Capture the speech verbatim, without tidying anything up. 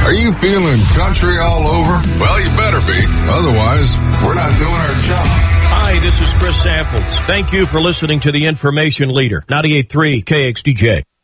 Are you feeling country all over? Well, you better be. Otherwise, we're not doing our job. Hi, this is Chris Samples. Thank you for listening to the Information Leader, ninety-eight point three K X D J.